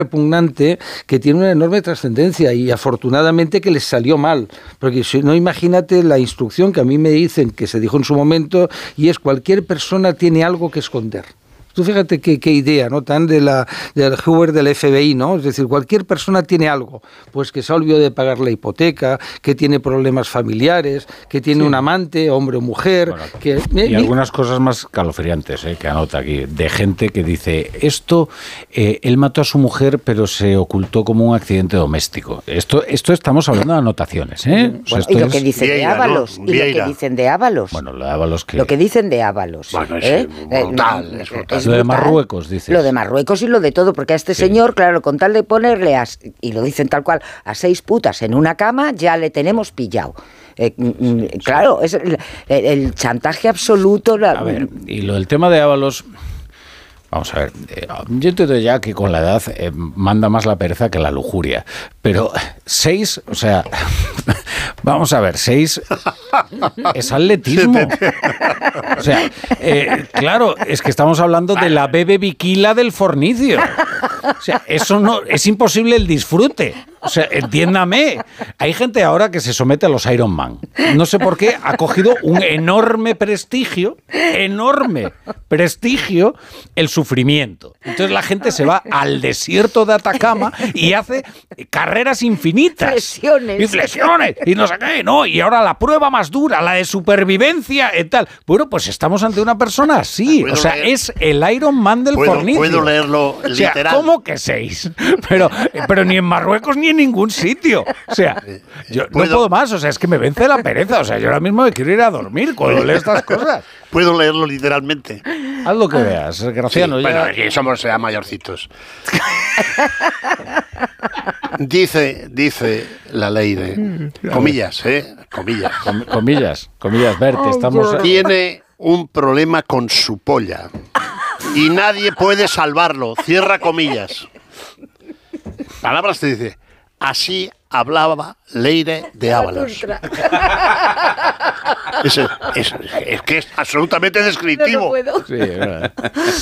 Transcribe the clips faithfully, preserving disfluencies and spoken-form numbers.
repugnante que tiene una enorme trascendencia y afortunadamente que les salió mal, porque si no, imagínate la instrucción que a mí me dicen que se dijo en su momento, y es: cualquier persona tiene algo que esconder. Tú fíjate qué, qué idea, ¿no? Tan de la del Hoover del F B I, ¿no? Es decir, cualquier persona tiene algo, pues que se ha olvidado de pagar la hipoteca, que tiene problemas familiares, que tiene sí. un amante, hombre o mujer. Bueno, que, y eh, algunas cosas más calofriantes, eh, que anota aquí, de gente que dice, esto, eh, él mató a su mujer, pero se ocultó como un accidente doméstico. Esto, esto estamos hablando de anotaciones, ¿eh? O sea, bueno, y lo que dicen de Ábalos, ¿no? y lo que dicen de Ábalos. Bueno, lo de Ábalos que... Lo que dicen de Ábalos. Bueno, es ¿eh? brutal, eh, es brutal. Es lo de Marruecos, dices. Lo de Marruecos y lo de todo, porque a este sí. señor, claro, con tal de ponerle, a, y lo dicen tal cual, a seis putas en una cama, ya le tenemos pillado. Eh, sí. Claro, es el, el chantaje absoluto. La... A ver, y lo del tema de Ábalos... Vamos a ver, eh, yo entiendo ya que con la edad eh, manda más la pereza que la lujuria, pero seis, o sea, vamos a ver, seis es atletismo. O sea, eh, claro, es que estamos hablando de la bebe biquila del fornicio. O sea, eso no, es imposible el disfrute. O sea, entiéndame, hay gente ahora que se somete a los Ironman. No sé por qué ha cogido un enorme prestigio, enorme prestigio, el sufrimiento. Entonces la gente se va al desierto de Atacama y hace carreras infinitas. Flexiones. Y flexiones. Y no sé qué, ¿no? Y ahora la prueba más dura, la de supervivencia y tal. Bueno, pues estamos ante una persona así. O sea, leer? es el Ironman del ¿Puedo, fornicio. Puedo leerlo literal. O sea, ¿cómo que seis? Pero, pero ni en Marruecos ni en ningún sitio. O sea, yo no puedo más. O sea, es que me vence la pereza. O sea, yo ahora mismo me quiero ir a dormir cuando leo estas cosas. Puedo leerlo literalmente. Haz lo que veas, Graciano. Sí, ya... Bueno, aquí somos ya mayorcitos. dice, dice la ley de comillas, ¿eh? Comillas. Com- comillas, comillas, Berti, estamos... Tiene un problema con su polla y nadie puede salvarlo. Cierra comillas. Palabras te dice, así hablaba Leire de Ábalos. Es, es, es que es absolutamente descriptivo. No, no puedo. Sí, verdad.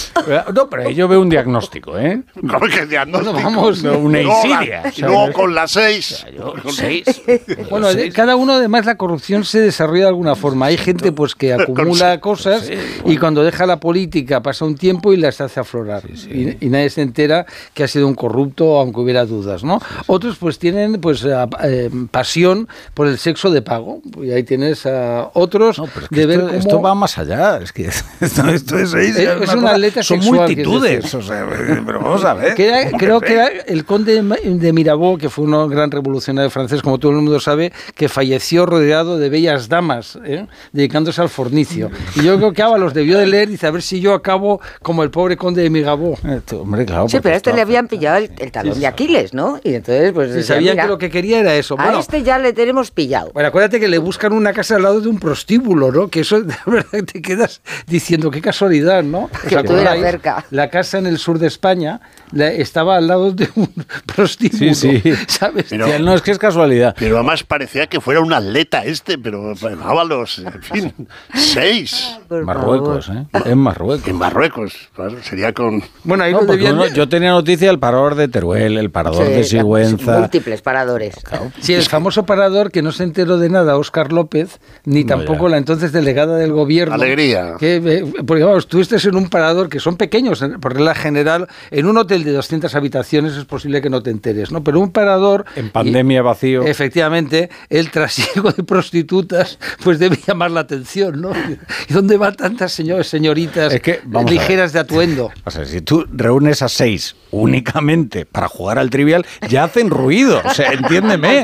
No, pero yo veo un diagnóstico, ¿eh? ¿Cómo que diagnóstico? No, vamos, no, una insidia. No, no, con las seis. Yo, seis. Bueno, seis. cada uno además la corrupción se desarrolla de alguna forma. Hay gente pues que acumula cosas sí, bueno. y cuando deja la política pasa un tiempo y las hace aflorar. Sí, sí. Y, y nadie se entera que ha sido un corrupto, aunque hubiera dudas, ¿no? Otros pues tienen pues eh, pasión por el sexo de pago. Y ahí tienes a otros no, pero es que de esto, ver cómo... esto va más allá. Es que esto, esto es, es, es, es una atleta son sexual, multitudes. O sea, pero vamos a ver. Que era, creo que era el conde de Mirabeau, que fue un gran revolucionario francés, como todo el mundo sabe, que falleció rodeado de bellas damas, ¿eh? dedicándose al fornicio. Y yo creo que Ábalos debió de leer y dice, a ver si yo acabo como el pobre conde de Mirabeau. Esto, hombre, claro, sí, pero a este está... le habían pillado el, el talón sí, de Aquiles, ¿no? Y entonces, pues... Sí, sabían mira, que lo que quería era eso. A bueno, este ya le tenemos pillado. Bueno, acuérdate que le buscan una casa al lado de un prostíbulo, ¿no? Que eso, de verdad, te quedas diciendo, qué casualidad, ¿no? Que estuviera cerca. La casa en el sur de España la, estaba al lado de un prostíbulo, sí, sí. ¿sabes? Pero, sí, no, es que es casualidad. Pero además parecía que fuera un atleta este, pero Ábalos, en fin, seis. Ay, Marruecos, ¿eh? En Marruecos. En Marruecos, claro, sería con... Bueno, ahí no, lo debían... uno, yo tenía noticia del parador de Teruel, el parador sí, de Sigüenza... Múltiples paradores. Claro. Sí, el famoso parador que no se enteró de nada, Óscar López, ni no, tampoco ya. la entonces delegada del gobierno. Alegría. Que, porque vamos, tú estés en un parador que son pequeños, por regla general, en un hotel de doscientas habitaciones es posible que no te enteres, ¿no? Pero un parador... En pandemia y, vacío. Efectivamente, el trasiego de prostitutas pues debe llamar la atención, ¿no? ¿Y dónde van tantas señor, señoritas es que, ligeras de atuendo? O sea, si tú reúnes a seis únicamente para jugar al trivial, ya hacen ruido, o sea, entiéndeme.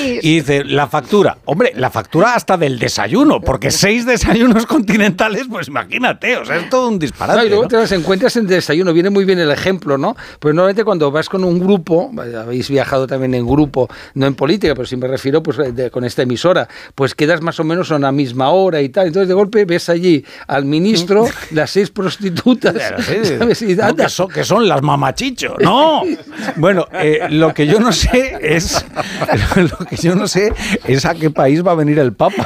Y dice, la factura, hombre, la factura hasta del desayuno, porque seis desayunos continentales, pues imagínate, o sea, es todo un disparate. No, y luego ¿no? te las encuentras en desayuno, viene muy bien el ejemplo, ¿no? Pues normalmente cuando vas con un grupo, habéis viajado también en grupo, no en política, pero sí me refiero pues de, con esta emisora, pues quedas más o menos a una misma hora y tal, entonces de golpe ves allí al ministro, las seis prostitutas, claro, sí, ¿sabes? Y no, que, son, que son las mamachicho, no. Bueno, eh, lo que yo no sé es, lo que yo no sé es a qué país va a venir el Papa.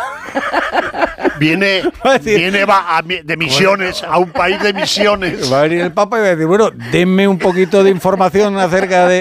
Viene, decir, viene va a, de misiones, bueno, a un país de misiones. Va a venir el Papa y va a decir, bueno, denme un poquito de información acerca de